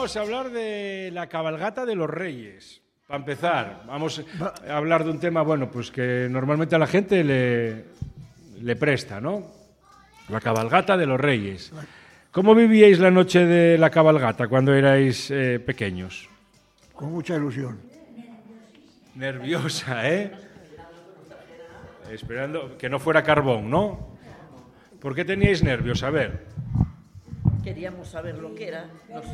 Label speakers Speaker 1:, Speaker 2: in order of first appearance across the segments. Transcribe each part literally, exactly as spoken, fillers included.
Speaker 1: vamos a hablar de la cabalgata de los Reyes. Para empezar, vamos a hablar de un tema, bueno, pues que normalmente a la gente le, le presta, ¿no? La cabalgata de los Reyes. ¿Cómo vivíais la noche de la cabalgata cuando erais eh, pequeños?
Speaker 2: Con mucha ilusión.
Speaker 1: Nerviosa, ¿eh? Esperando que no fuera carbón, ¿no? ¿Por qué teníais nervios? A ver.
Speaker 3: Queríamos saber lo que era. Nos...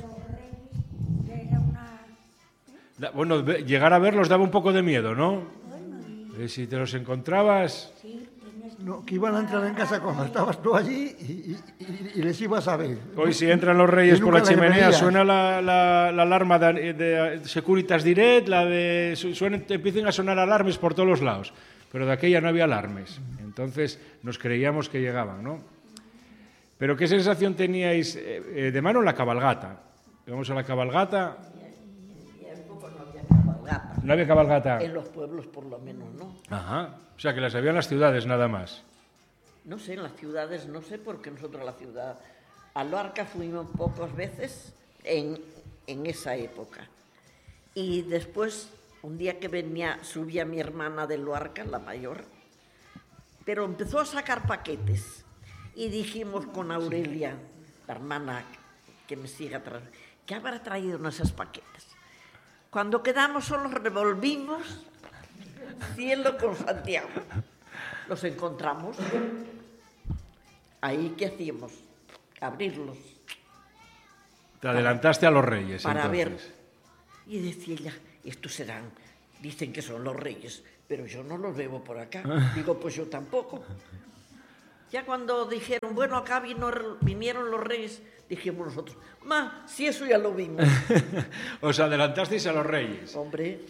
Speaker 1: Da, bueno, llegar a verlos daba un poco de miedo, ¿no? Eh, si te los encontrabas...
Speaker 2: No, que iban a entrar en casa cuando estabas tú allí y, y, y, y les ibas a ver.
Speaker 1: Hoy si entran los Reyes por la chimenea
Speaker 2: veías.
Speaker 1: suena la, la, la alarma de, de Securitas Direct, la de suena, empiezan a sonar alarmes por todos los lados, pero de aquella no había alarmes, entonces nos creíamos que llegaban, ¿no? Pero ¿qué sensación teníais eh, de mano en la cabalgata? Vamos a la cabalgata.
Speaker 3: Cabalgata.
Speaker 1: No había cabalgata.
Speaker 3: En los pueblos, por lo menos, ¿no?
Speaker 1: Ajá. O sea, que las había en las ciudades nada más.
Speaker 3: No sé, en las ciudades, no sé, porque nosotros la ciudad... A Luarca fuimos pocas veces en, en esa época. Y después, un día que venía, subía mi hermana de Luarca, la mayor, pero empezó a sacar paquetes. Y dijimos con Aurelia, la hermana que me sigue atrás, ¿qué habrá traído en esos paquetes? Cuando quedamos solos revolvimos cielo con Santiago. Los encontramos. Ahí, ¿qué hacíamos? Abrirlos.
Speaker 1: Te adelantaste a los Reyes,
Speaker 3: para
Speaker 1: entonces.
Speaker 3: ver. Y decía ella, estos serán, dicen que son los Reyes, pero yo no los veo por acá. Digo, pues yo tampoco. Ya cuando dijeron, bueno, acá vino, vinieron los Reyes, dijimos nosotros, ma, si eso ya lo vimos.
Speaker 1: Os adelantasteis a los Reyes.
Speaker 3: Hombre,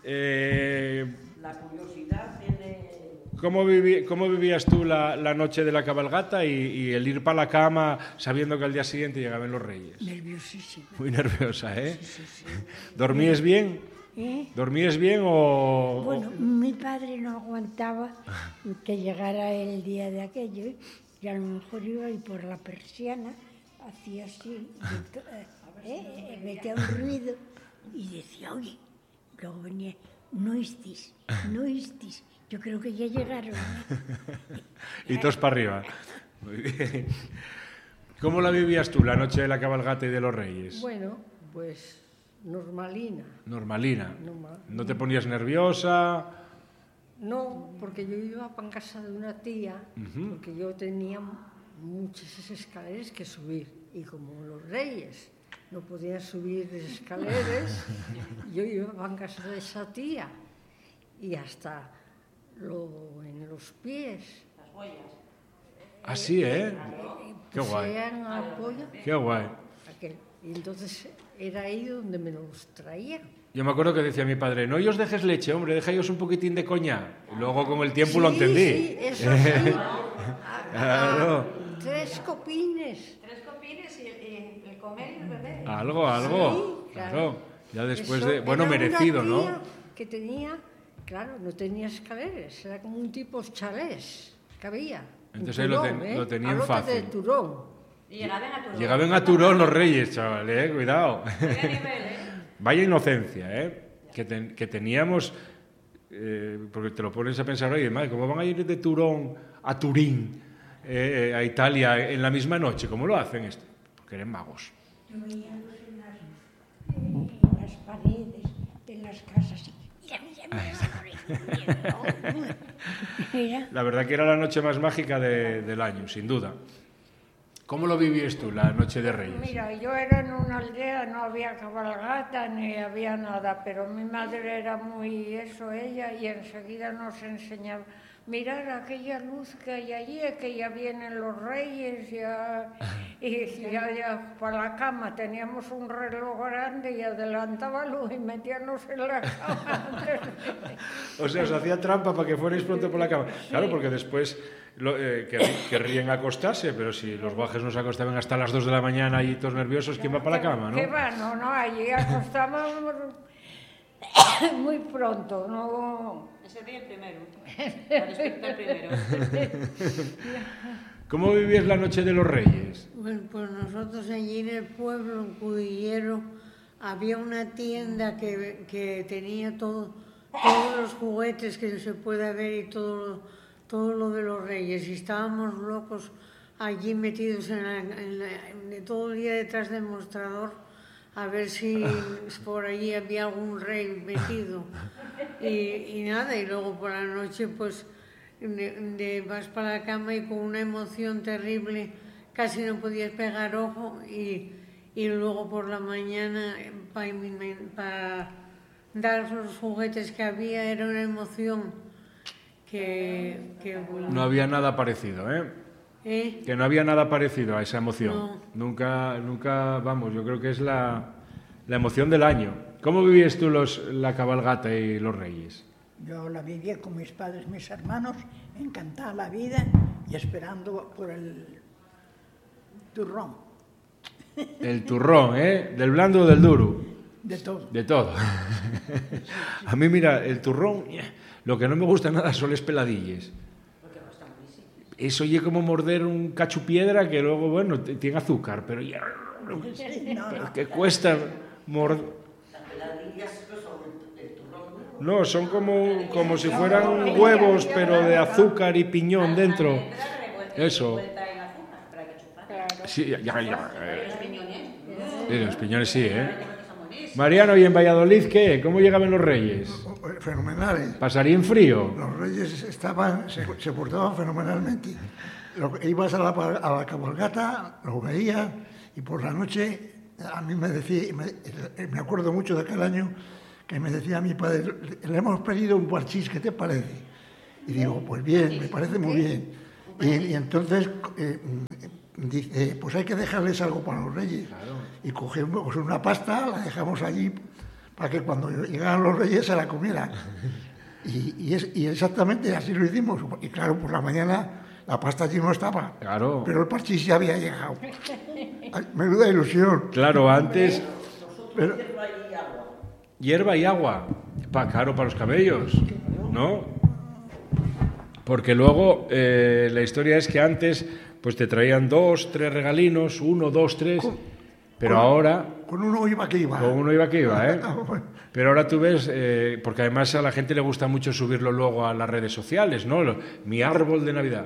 Speaker 1: Eh,
Speaker 3: la curiosidad tiene...
Speaker 1: ¿cómo, viví, ¿Cómo vivías tú la, la noche de la cabalgata y, y el ir para la cama sabiendo que al día siguiente llegaban los Reyes?
Speaker 4: Nerviosísima.
Speaker 1: Muy nerviosa, ¿eh?
Speaker 4: Sí, sí, sí.
Speaker 1: ¿Dormías bien?
Speaker 4: ¿Eh?
Speaker 1: ¿Dormías bien o...?
Speaker 4: Bueno, mi padre no aguantaba que llegara el día de aquello y a lo mejor iba y por la persiana hacía así, eh, eh, metía un ruido y decía, oye, luego venía, no estis, no estis, yo creo que ya llegaron. ¿eh?
Speaker 1: Y todos para arriba. Muy bien. ¿Cómo la vivías tú la noche de la cabalgata y de los Reyes?
Speaker 5: Bueno, pues normalina.
Speaker 1: Normalina.
Speaker 5: Normal.
Speaker 1: ¿No te ponías nerviosa?
Speaker 5: No, porque yo iba para casa de una tía, uh-huh. porque yo tenía muchas escaleras que subir. Y como los Reyes no podían subir escaleras, yo iba para casa de esa tía. Y hasta lo, en los pies.
Speaker 3: Las huellas.
Speaker 1: Así, ¿eh? Qué guay. Qué guay.
Speaker 5: Aquel. Y entonces era ahí donde me los traían.
Speaker 1: Yo me acuerdo que decía mi padre, no os dejes leche, hombre, dejáis un poquitín de coña. Y luego con el tiempo
Speaker 5: sí,
Speaker 1: lo entendí.
Speaker 5: Sí, eso sí.
Speaker 1: Claro.
Speaker 5: Tres copines.
Speaker 6: Tres copines y el, el comer y el beber.
Speaker 1: Algo, algo.
Speaker 5: Sí, claro.
Speaker 1: Claro. Ya después
Speaker 5: Eso
Speaker 1: de... Bueno,
Speaker 5: era
Speaker 1: merecido,
Speaker 5: una tía
Speaker 1: ¿no?
Speaker 5: Que tenía, claro, no tenía escaleras, era como un tipo chalés que había.
Speaker 1: Entonces ahí lo, ten,
Speaker 5: ¿eh?
Speaker 1: lo tenían
Speaker 5: Al
Speaker 1: fácil.
Speaker 5: de Turón.
Speaker 6: Y llegaban a Turón.
Speaker 1: Llegaban a Turón los Reyes, chaval, eh, cuidado.
Speaker 6: Vaya nivel, ¿eh?
Speaker 1: Vaya inocencia, ¿eh? Que, ten, que teníamos, eh, porque te lo pones a pensar, oye, madre, ¿cómo van a ir de Turón a Turín, eh, a Italia, en la misma noche? ¿Cómo lo hacen esto? Porque eran magos.
Speaker 4: Yo veía en las, en las paredes, en las casas. Mira, mira, mira. Mira.
Speaker 1: La verdad que era la noche más mágica de, del año, sin duda. ¿Cómo lo vivías tú, la noche de Reyes?
Speaker 7: Mira, yo era en una aldea, no había cabalgata ni había nada, pero mi madre era muy eso, ella, y enseguida nos enseñaba, mirar aquella luz que hay allí, que ya vienen los Reyes, ya, y ya, ya para la cama teníamos un reloj grande y adelantaba luz y metíamos en la cama.
Speaker 1: O sea, os hacía trampa para que fuerais pronto por la cama. Sí. Claro, porque después lo, eh, querrían acostarse, pero si los guajes no se acostaban hasta las dos de la mañana y todos nerviosos, ¿quién va para la cama, no?
Speaker 7: ¿Qué va? No, no, allí acostábamos muy pronto, no...
Speaker 6: Ese día el primero, a despertar primero.
Speaker 1: ¿Cómo vivías la noche de los Reyes?
Speaker 8: Bueno, pues nosotros allí en el pueblo, en Cudillero,
Speaker 5: había una tienda que, que tenía todo, todos los juguetes que se puede ver y todo, todo lo de los reyes. Y estábamos locos allí metidos en la, en la, en todo el día detrás del mostrador a ver si por allí había algún rey metido. Y, y nada, y luego por la noche pues de, de vas para la cama y con una emoción terrible casi no podías pegar ojo, y, y luego por la mañana para pa dar los juguetes que había era una emoción que... que bueno.
Speaker 1: No había nada parecido, ¿eh?
Speaker 5: ¿Eh?
Speaker 1: Que no había nada parecido a esa emoción.
Speaker 5: No.
Speaker 1: Nunca, nunca, vamos, yo creo que es la, la emoción del año. ¿Cómo vivías tú los, la cabalgata y los reyes?
Speaker 8: Yo la vivía con mis padres, mis hermanos, encantada la vida y esperando por el turrón.
Speaker 1: El turrón, ¿eh? ¿Del blando o del duro?
Speaker 8: De todo.
Speaker 1: De todo. A mí, mira, el turrón, lo que no me gusta nada son las peladillas. Eso oye como morder un cacho piedra que luego, bueno, tiene azúcar, pero ya...
Speaker 8: Sí, no, no.
Speaker 1: Que cuesta morder...
Speaker 3: Las peladillas no son el turrón.
Speaker 1: No, son como, como si fueran huevos, pero de azúcar y piñón dentro. Eso. Sí, ya, ya. ya. Sí, los piñones sí, ¿eh? Mariano, ¿y en Valladolid qué? ¿Cmo llegaban los reyes?
Speaker 2: Fenomenales.
Speaker 1: ¿Pasarían frío?
Speaker 2: Los reyes estaban, se, se portaban fenomenalmente. Lo, ibas a la, a la cabalgata, lo veías, y por la noche a mí me decía, me, me acuerdo mucho de aquel año, que me decía a mi padre, le hemos pedido un parchís, ¿qué te parece? Y digo, pues bien, me parece muy bien. Y, y entonces eh, dice, pues hay que dejarles algo para los reyes. Claro. Y cogemos una pasta, la dejamos allí para que cuando llegaran los reyes se la comieran. Y, y, es, y exactamente así lo hicimos. Y claro, por la mañana la pasta allí no estaba,
Speaker 1: claro.
Speaker 2: Pero el parchís ya había llegado. Ay, menuda ilusión.
Speaker 1: Claro, antes...
Speaker 2: Pero,
Speaker 1: hierba y agua, pa, claro, para los cabellos, ¿no? Porque luego eh, la historia es que antes pues te traían dos, tres regalinos, uno, dos, tres, con, pero
Speaker 2: con,
Speaker 1: ahora...
Speaker 2: Con uno iba que iba.
Speaker 1: Con uno iba que iba, ¿eh? Pero ahora tú ves, eh, porque además a la gente le gusta mucho subirlo luego a las redes sociales, ¿no? Lo, mi árbol de Navidad.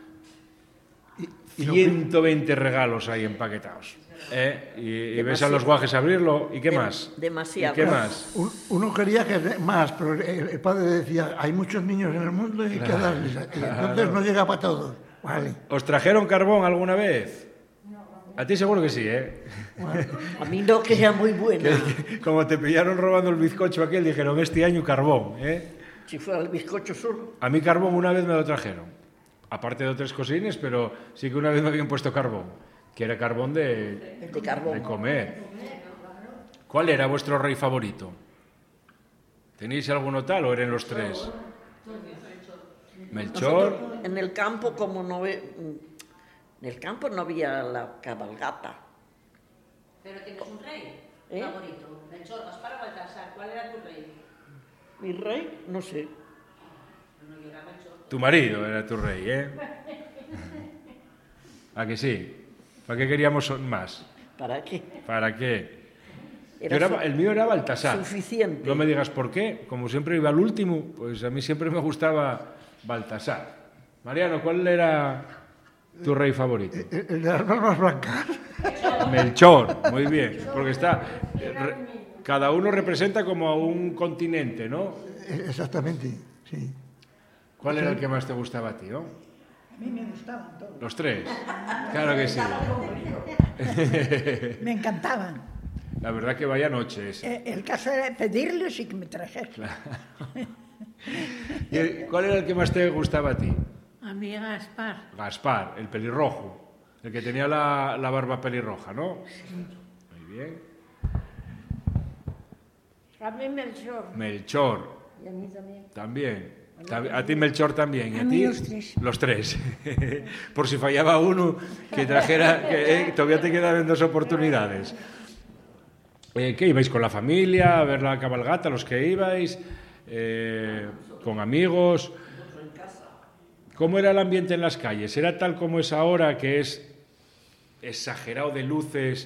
Speaker 1: Y, y ciento veinte que... regalos ahí empaquetados. ¿Eh? Y, y ves a los guajes abrirlo, ¿y qué
Speaker 3: Dem
Speaker 1: más?
Speaker 3: Demasiado.
Speaker 1: ¿Y qué más?
Speaker 2: Uno quería que más, pero el, el padre decía, hay muchos niños en el mundo y hay que darles. Y entonces no llega para todos. Vale.
Speaker 1: ¿Os trajeron carbón alguna vez? A ti seguro que sí, ¿eh?
Speaker 3: Bueno, a mí no, que sea muy buena.
Speaker 1: Que, que, como te pillaron robando el bizcocho aquel, dijeron, este año carbón, ¿eh?
Speaker 3: Si fuera el bizcocho solo.
Speaker 1: A mí carbón una vez me lo trajeron. Aparte de otras cosines, pero sí que una vez me habían puesto carbón. Que era carbón de,
Speaker 3: de, carbón.
Speaker 1: de comer. ¿Cuál era vuestro rey favorito? ¿Tenéis alguno tal o eran los tres? Melchor.
Speaker 3: Nosotros, en el campo, como no ve, en el campo no había la cabalgata.
Speaker 6: Pero tienes un rey
Speaker 3: ¿Eh?
Speaker 6: favorito. Melchor, Gaspar o Baltasar. ¿Cuál era tu rey?
Speaker 3: Mi rey, no sé.
Speaker 6: No, yo era Melchor.
Speaker 1: Tu marido era tu rey, ¿eh? ¿A que sí? ¿Para qué queríamos más?
Speaker 3: ¿Para qué?
Speaker 1: ¿Para qué?
Speaker 3: Era
Speaker 1: Era, el mío era Baltasar.
Speaker 3: Suficiente.
Speaker 1: No me digas por qué. Como siempre iba al último, pues a mí siempre me gustaba Baltasar. Mariano, ¿cuál era tu rey favorito?
Speaker 2: El, el de las barbas blancas.
Speaker 1: Melchor, muy bien. Porque está... Re, cada uno representa como a un continente, ¿no?
Speaker 2: Exactamente, sí.
Speaker 1: ¿Cuál era el que más te gustaba a ti, no?
Speaker 8: A mí me gustaban todos.
Speaker 1: ¿Los tres? Claro que sí.
Speaker 8: Me encantaban.
Speaker 1: La verdad que vaya noche esa.
Speaker 8: Eh, el caso era pedirles y que me trajesen.
Speaker 1: Claro. ¿Y el, cuál era el que más te gustaba a ti?
Speaker 5: A mí Gaspar.
Speaker 1: Gaspar, el pelirrojo. El que tenía la, la barba pelirroja, ¿no?
Speaker 5: Sí.
Speaker 1: Muy bien.
Speaker 7: A mí Melchor.
Speaker 1: Melchor.
Speaker 5: Y a mí también.
Speaker 1: También. A ti Melchor también. ¿Y a,
Speaker 8: a
Speaker 1: ti?
Speaker 8: Mí los tres.
Speaker 1: Los tres. Por si fallaba uno, que trajera... Que, eh, todavía te quedaban dos oportunidades. Eh, ¿Qué ibais con la familia a ver la cabalgata, los que ibais? Eh, ¿Con amigos? ¿Cómo era el ambiente en las calles? ¿Era tal como es ahora, que es exagerado de luces,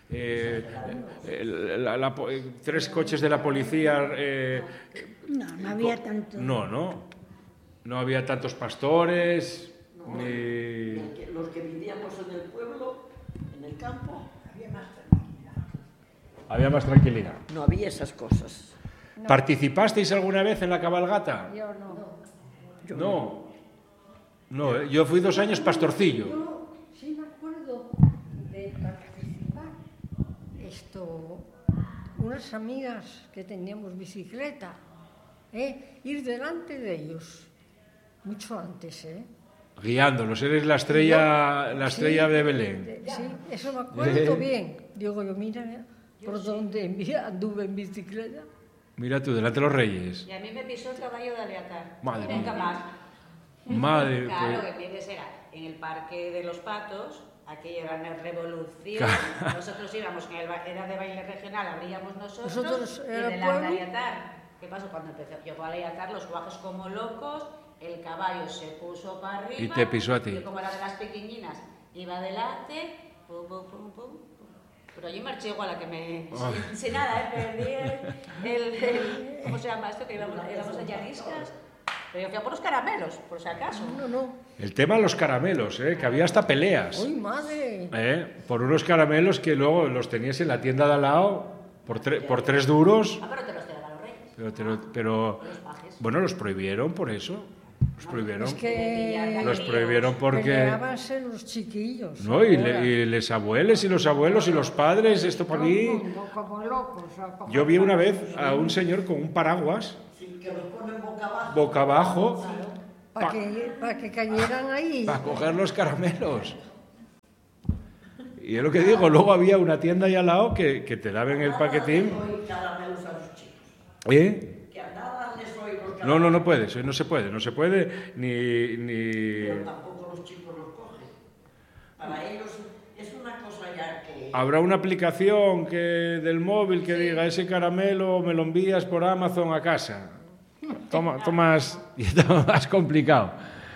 Speaker 1: eh, la, la, tres coches de la policía. Eh,
Speaker 4: no, no había tanto.
Speaker 1: No, no. No había tantos pastores.
Speaker 3: No,
Speaker 1: ni...
Speaker 3: Los que vivíamos en el pueblo, en el campo,
Speaker 8: Había más tranquilidad.
Speaker 1: Había más tranquilidad.
Speaker 3: no había esas cosas.
Speaker 4: No.
Speaker 1: ¿Participasteis alguna vez en la cabalgata?
Speaker 4: Yo no.
Speaker 3: Yo
Speaker 1: No. No, eh, yo fui dos años pastorcillo.
Speaker 5: Yo sí me acuerdo de participar. Esto, unas amigas que teníamos bicicleta, ¿eh? Ir delante de ellos, mucho antes, ¿eh?
Speaker 1: Guiándolos, eres la estrella, la estrella
Speaker 5: Sí,
Speaker 1: de Belén.
Speaker 5: de- Sí, eso me acuerdo bien. Digo yo, mira, por dónde anduve en bicicleta.
Speaker 1: Mira tú, delante de los reyes.
Speaker 6: Y a mí me pisó el caballo de Aleatar.
Speaker 1: Madre
Speaker 6: Nunca
Speaker 1: mía.
Speaker 6: más.
Speaker 1: Madre,
Speaker 6: Claro,
Speaker 1: pues,
Speaker 6: que vienes era en el Parque de los Patos, aquello era una revolución. Nosotros íbamos, en el, ba- era de baile regional, abríamos nosotros,
Speaker 5: Nosotros
Speaker 6: y
Speaker 5: era
Speaker 6: de la
Speaker 5: pueblo.
Speaker 6: Aleatar. ¿Qué pasó? Cuando empezó, llegó a Aleatar, los guajes como locos, el caballo se puso para arriba.
Speaker 1: Y te pisó a ti.
Speaker 6: Yo como era de las pequeñinas, iba adelante, pum, pum, pum, pum. Pero yo marché igual a que me...
Speaker 1: Ah.
Speaker 6: Sin, sin nada, ¿eh? Perdí el, el, el- ¿Cómo se llama esto? Que íbamos, íbamos a Llaniscas. Pero yo fui a por los caramelos, por si acaso.
Speaker 5: No, no.
Speaker 1: el tema de los caramelos, ¿eh? Que había hasta peleas.
Speaker 5: ¡Uy, madre!
Speaker 1: ¿Eh? Por unos caramelos que luego los tenías en la tienda de al lado por, tre- por tres duros.
Speaker 6: Ah, pero te los tiraban los reyes.
Speaker 1: Pero, te lo- pero
Speaker 6: Los pajes.
Speaker 1: bueno, los prohibieron por eso. Los prohibieron.
Speaker 5: Es que
Speaker 1: Los prohibieron porque...
Speaker 5: peleábanse los chiquillos.
Speaker 1: No, y,
Speaker 5: ahora.
Speaker 1: le- y les abuelos y los abuelos y los padres, esto para
Speaker 5: Todo
Speaker 1: mí...
Speaker 5: el mundo como locos. o sea, como-
Speaker 1: Yo vi una vez a un señor con un paraguas
Speaker 3: Sí, que los ponen boca abajo.
Speaker 1: boca abajo
Speaker 5: Para que, pa que cayeran ahí.
Speaker 1: para coger los caramelos. Y es lo que digo, luego había una tienda ahí al lado que, que te daban el paquetín.
Speaker 3: Hoy caramelos a los chicos.
Speaker 1: ¿Eh?
Speaker 3: Que a nada les oí los caramelos.
Speaker 1: No, no, no puede, eso no se puede, no se puede ni... ni...
Speaker 3: Pero tampoco los chicos los cogen. Para ellos es una cosa ya que...
Speaker 1: Habrá una aplicación que del móvil que diga ese caramelo me lo envías por Amazon a casa. Toma, tomas, y todo más complicado.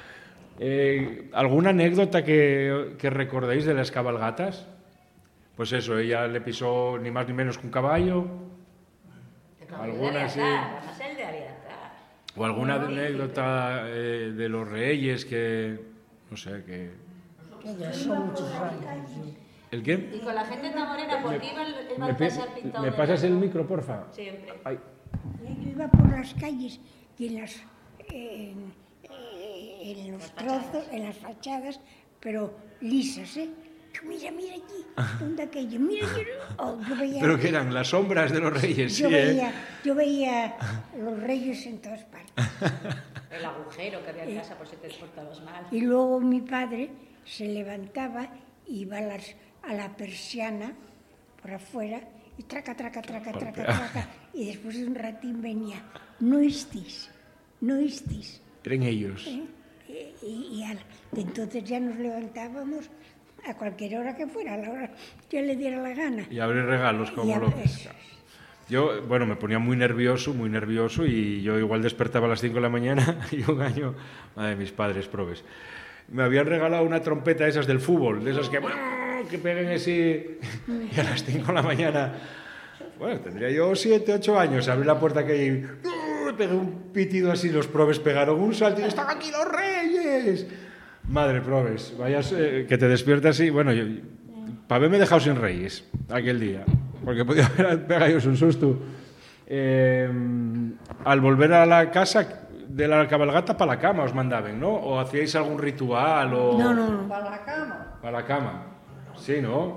Speaker 1: Eh, ¿Alguna anécdota que, que recordéis de las cabalgatas? Pues eso, ella le pisó ni más ni menos que un caballo.
Speaker 6: El caballo
Speaker 1: Alguna,
Speaker 6: de
Speaker 1: sí.
Speaker 6: Aleatar, además el de Aleatar.
Speaker 1: O alguna anécdota eh, de los reyes que... No sé, que...
Speaker 5: Que ya son muchos años. sí.
Speaker 1: ¿El qué?
Speaker 6: Y con la gente tamorera, porque iba el, el
Speaker 1: ¿Me, pe-
Speaker 6: Baltasar pintado
Speaker 1: ¿me
Speaker 6: de
Speaker 1: pasas el
Speaker 6: blanco.
Speaker 1: micro, porfa?
Speaker 6: Siempre.
Speaker 1: Ay.
Speaker 4: Yo iba por las calles y en, las, en, en los trozos, en las fachadas, pero lisas, ¿eh? Yo, mira, mira allí, ¿dónde aquello? Mira, yo, oh, yo veía,
Speaker 1: Pero que eran las sombras de los reyes,
Speaker 4: yo
Speaker 1: sí,
Speaker 4: veía,
Speaker 1: ¿eh?
Speaker 4: yo veía los reyes en todas partes.
Speaker 6: El agujero que había en casa por si te portabas mal.
Speaker 4: Y luego mi padre se levantaba, iba a, las, a la persiana por afuera y traca, traca, traca, traca, traca. Y después de un ratín venía, no estis, no estis.
Speaker 1: Eran ellos.
Speaker 4: ¿eh? Y, y- y al- de entonces ya nos levantábamos a cualquier hora que fuera, a la hora que le diera la gana.
Speaker 1: Y abrir regalos
Speaker 4: Y
Speaker 1: como
Speaker 4: ab-
Speaker 1: locos.
Speaker 4: eso.
Speaker 1: Yo, bueno, me ponía muy nervioso, muy nervioso, y yo igual despertaba a las cinco de la mañana y un año, madre, mis padres probes, me habían regalado una trompeta de esas del fútbol, de esas que, que peguen así, y a las cinco de la mañana, bueno, tendría yo siete, ocho años, abrí la puerta que y pegué un pitido así, los probes pegaron un salto y ¡están aquí los reyes! Madre, probes, vayas, eh, que te despiertas y, bueno, yo, para haberme dejado sin reyes aquel día, porque podía haber pegado yo un susto. Eh, al volver a la casa de la cabalgata, para la cama os mandaban, ¿no? ¿O hacíais algún ritual? O...
Speaker 4: No, no, no.
Speaker 5: Para la cama.
Speaker 1: Para la cama. Sí, ¿no?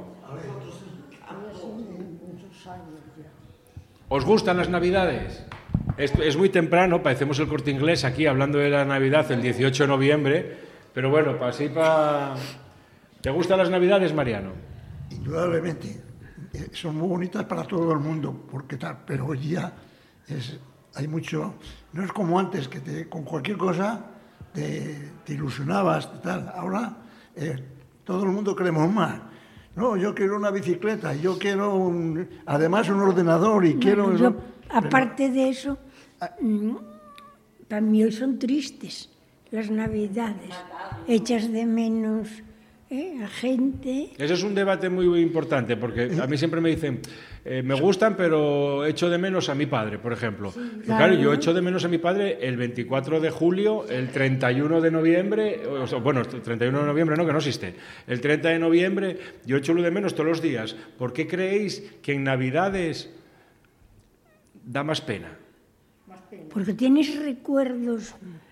Speaker 5: Muchos años ya.
Speaker 1: ¿Os gustan las Navidades? Es, es muy temprano, parecemos el Corte Inglés aquí hablando de la Navidad el dieciocho de noviembre, pero bueno, para así para... ¿Te gustan las Navidades, Mariano?
Speaker 2: Indudablemente. Eh, Son muy bonitas para todo el mundo, porque tal, pero hoy día es, hay mucho... No es como antes, que te, con cualquier cosa te, te ilusionabas y tal. Ahora eh, todo el mundo queremos más. No, yo quiero una bicicleta, yo quiero un, además un ordenador y quiero...
Speaker 4: Bueno,
Speaker 2: eso,
Speaker 4: yo, aparte de eso, mm, para mí hoy son tristes las Navidades. Echas de menos ¿eh? A gente.
Speaker 1: Eso es un debate muy, muy importante, porque a mí siempre me dicen, eh, me gustan, pero echo de menos a mi padre, por ejemplo. Sí, claro. claro, yo echo de menos a mi padre el veinticuatro de julio, el treinta y uno de noviembre, o sea, bueno, el treinta y uno de noviembre no, que no existe, el treinta de noviembre, yo echo lo de menos todos los días. ¿Por qué creéis que en Navidades da más pena?
Speaker 4: Porque tienes recuerdos.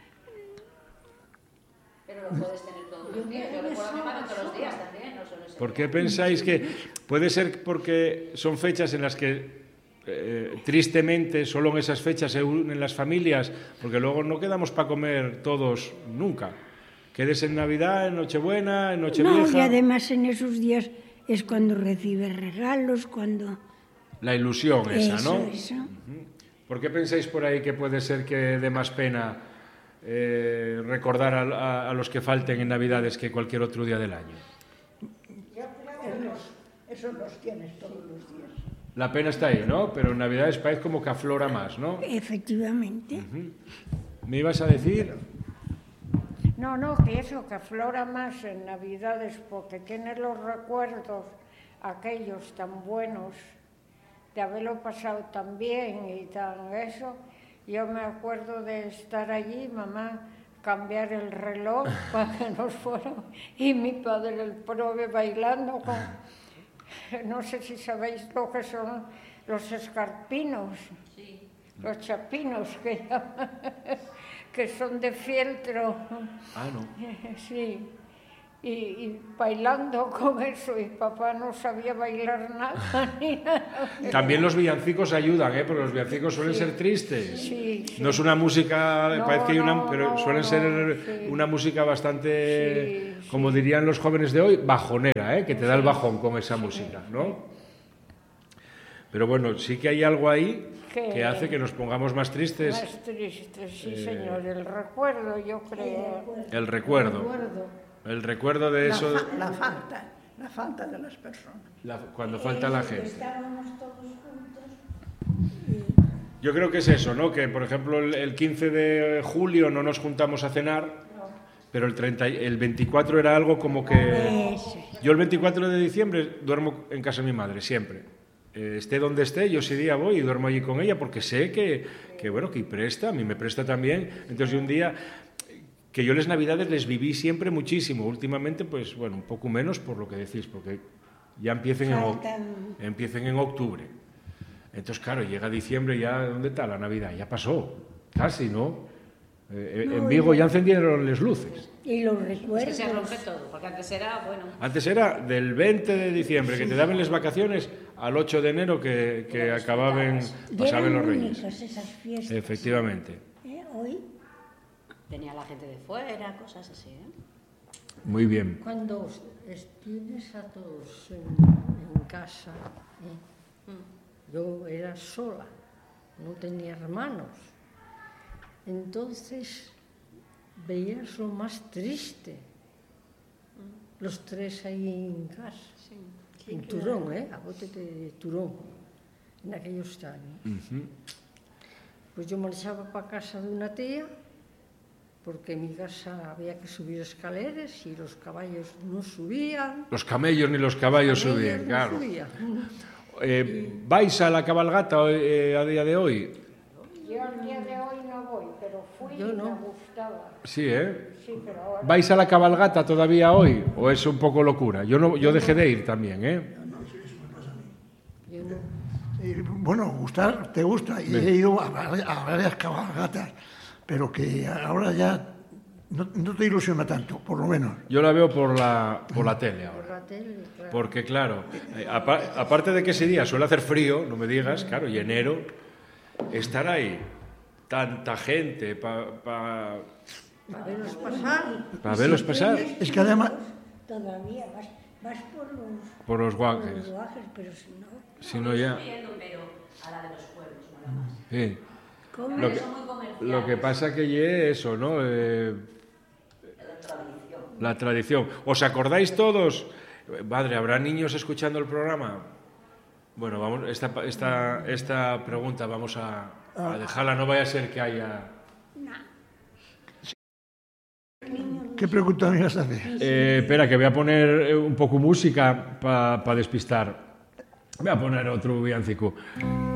Speaker 6: Pero lo puedes tener todos los días. Yo recuerdo a mi madre todos los días también. No solo ese
Speaker 1: ¿Por qué pensáis que puede ser porque son fechas en las que eh, tristemente solo en esas fechas se unen las familias? Porque luego no quedamos para comer todos nunca. Quedes en Navidad, en Nochebuena, en Nochevieja.
Speaker 4: No, y además en esos días es cuando recibes regalos, cuando...
Speaker 1: La ilusión esa,
Speaker 4: eso,
Speaker 1: ¿no?
Speaker 4: Eso.
Speaker 1: Uh-huh. ¿Por qué pensáis por ahí que puede ser que dé más pena eh, recordar a, a, a los que falten en Navidades que cualquier otro día del año?
Speaker 8: Eso los tienes todos los días.
Speaker 1: La pena está ahí, ¿no? Pero en Navidades parece como que aflora más, ¿no?
Speaker 4: Efectivamente.
Speaker 1: Uh-huh. ¿Me ibas a decir?
Speaker 7: No, no, que eso, que aflora más en Navidades porque tienes los recuerdos aquellos tan buenos de haberlo pasado tan bien y tan eso. Yo me acuerdo de estar allí, mamá, cambiar el reloj para que nos fueran, y mi padre el prove bailando con, no sé si sabéis lo que son los escarpinos, sí. Los chapinos que llaman, que son de fieltro.
Speaker 1: Ah, no.
Speaker 7: Sí. Y, y bailando con eso, y papá no sabía bailar nada ni nada.
Speaker 1: También los villancicos ayudan, ¿eh? Porque los villancicos suelen sí, ser tristes.
Speaker 7: Sí, sí.
Speaker 1: No es una música,
Speaker 7: no,
Speaker 1: parece que hay una,
Speaker 7: no,
Speaker 1: pero
Speaker 7: no,
Speaker 1: suelen ser
Speaker 7: no, sí.
Speaker 1: una música bastante,
Speaker 7: sí,
Speaker 1: como
Speaker 7: sí.
Speaker 1: dirían los jóvenes de hoy, bajonera, ¿eh? Que te da el bajón con esa música, ¿no? Pero bueno, sí que hay algo ahí que, que hace que nos pongamos más tristes.
Speaker 7: Más tristes, sí,
Speaker 1: eh,
Speaker 7: señor. El recuerdo, yo creo.
Speaker 1: El recuerdo.
Speaker 7: El recuerdo.
Speaker 1: El recuerdo de
Speaker 8: la
Speaker 1: eso...
Speaker 8: Fa, la falta, la falta de las personas.
Speaker 1: La, cuando falta la gente.
Speaker 4: Estábamos todos juntos.
Speaker 1: Yo creo que es eso, ¿no? Que, por ejemplo, el, el quince de julio no nos juntamos a cenar, no. Pero el, treinta, el veinticuatro era algo como que... Yo el veinticuatro de diciembre duermo en casa de mi madre, siempre. Eh, esté donde esté, yo ese día voy y duermo allí con ella porque sé que, que bueno, que presta, a mí me presta también. Entonces, yo un día... que yo las Navidades les viví siempre muchísimo. Últimamente, pues, bueno, un poco menos por lo que decís, porque ya empiecen en, empiecen en octubre. Entonces, claro, llega diciembre, ya, ¿dónde está la Navidad? Ya pasó, casi, ¿no? Eh, no en Vigo ya encendieron las luces.
Speaker 4: Y los recuerdos.
Speaker 6: Es que se rompe todo, porque antes era, bueno...
Speaker 1: Antes era del veinte de diciembre, sí, que te daban las vacaciones, al ocho de enero que, que acababan, pasaban los Reyes.
Speaker 4: Esas fiestas.
Speaker 1: Efectivamente.
Speaker 4: ¿Eh? Hoy...
Speaker 6: Tenía la gente de fuera, cosas así, ¿eh?
Speaker 1: Muy bien.
Speaker 5: Cuando tienes a todos en, en casa, ¿eh? mm. Yo era sola, no tenía hermanos. Entonces veías lo más triste, mm. los tres ahí en casa, sí. Sí, en claro. Turón, ¿eh? A bote de Turón, en aquellos años. Uh-huh. Pues yo marchaba para casa de una tía, porque en mi casa había que subir escaleras y los caballos no subían.
Speaker 1: Los camellos ni los caballos, los camellos subían, no claro. Subían. Eh, y... ¿Vais a la cabalgata eh, a día de hoy?
Speaker 7: Yo al día de hoy no voy, pero fui
Speaker 5: yo no.
Speaker 7: y me gustaba.
Speaker 1: Sí, ¿eh?
Speaker 7: Sí, pero ahora...
Speaker 1: ¿Vais a la cabalgata todavía hoy o es un poco locura? Yo, no, yo dejé de ir también, ¿eh?
Speaker 2: No, no, sí, eso me pasa a mí. Yo no. Y, bueno, gustar, te gusta. Y he ido a, a varias cabalgatas, pero que ahora ya no, no te ilusiona tanto, por lo menos.
Speaker 1: Yo la veo por la, por la tele ahora.
Speaker 5: Por la tele, claro.
Speaker 1: Porque, claro, aparte de que ese día suele hacer frío, no me digas, claro, y enero, estar ahí, tanta gente, para... Pa,
Speaker 5: para verlos pasar.
Speaker 1: Para verlos pasar.
Speaker 2: Es que además...
Speaker 4: Todavía vas, vas por los...
Speaker 1: Por los guajes.
Speaker 4: Por los guajes, pero si no...
Speaker 1: Si no ya...
Speaker 6: Pero a la de los pueblos, nada más.
Speaker 1: Sí.
Speaker 4: ¿Cómo?
Speaker 1: Lo que, lo que pasa que ye eso, ¿no? Eh,
Speaker 3: La tradición.
Speaker 1: La tradición. ¿Os acordáis todos? Madre, ¿habrá niños escuchando el programa? Bueno, vamos, esta, esta, esta pregunta vamos a, a dejarla, no vaya a ser que haya...
Speaker 4: No. Niños
Speaker 2: ¿Qué pregunta me ibas a hacer?
Speaker 1: Eh, espera, que voy a poner un poco música para pa despistar. Voy a poner otro villancico.